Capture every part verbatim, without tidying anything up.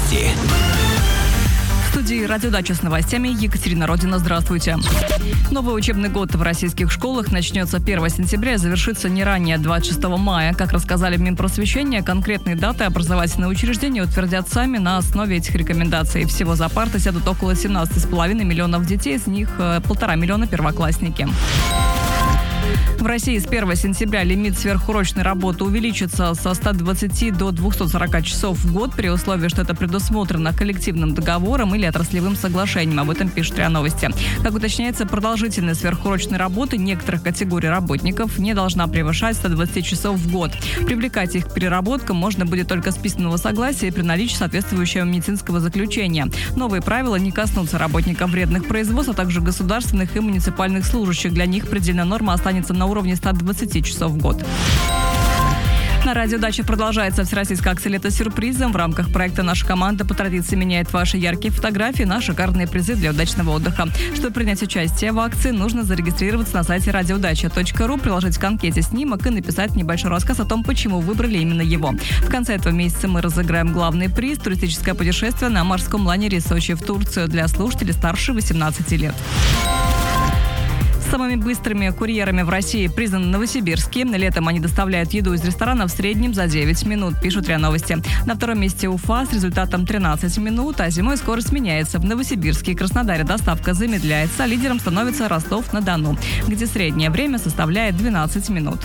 Новости. В студии «Радиодача» с новостями Екатерина Родина. Здравствуйте. Новый учебный год в российских школах начнется первого сентября и завершится не ранее двадцать шестого мая. Как рассказали в Минпросвещения, конкретные даты образовательные учреждения утвердят сами на основе этих рекомендаций. Всего за парты сядут около семнадцати с половиной миллионов детей, из них полтора миллиона первоклассники. В России с первого сентября лимит сверхурочной работы увеличится со ста двадцати до двухсот сорока часов в год при условии, что это предусмотрено коллективным договором или отраслевым соглашением. Об этом пишет РИА Новости. Как уточняется, продолжительность сверхурочной работы некоторых категорий работников не должна превышать ста двадцати часов в год. Привлекать их к переработкам можно будет только с письменного согласия и при наличии соответствующего медицинского заключения. Новые правила не коснутся работников вредных производств, а также государственных и муниципальных служащих. Для них предельная норма останется на уровне ста двадцати часов в год. На «Радиодаче» продолжается всероссийская акция «Лето с сюрпризом». В рамках проекта наша команда по традиции меняет ваши яркие фотографии на шикарные призы для удачного отдыха. Чтобы принять участие в акции, нужно зарегистрироваться на сайте радиодача точка ру, приложить к анкете снимок и написать небольшой рассказ о том, почему выбрали именно его. В конце этого месяца мы разыграем главный приз – туристическое путешествие на морском лайнере из Сочи в Турцию для слушателей старше восемнадцати лет. Самыми быстрыми курьерами в России признаны новосибирские. Летом они доставляют еду из ресторана в среднем за девять минут, пишут РИА Новости. На втором месте Уфа с результатом тринадцать минут, а зимой скорость меняется. В Новосибирске и Краснодаре доставка замедляется, а лидером становится Ростов-на-Дону, где среднее время составляет двенадцать минут.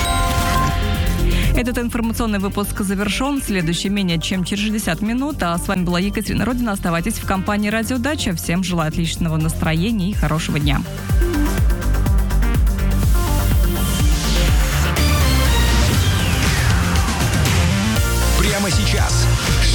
Этот информационный выпуск завершен. Следующий менее чем через шестьдесят минут. А с вами была Екатерина Родина. Оставайтесь в компании «Радиодача». Всем желаю отличного настроения и хорошего дня. Прямо сейчас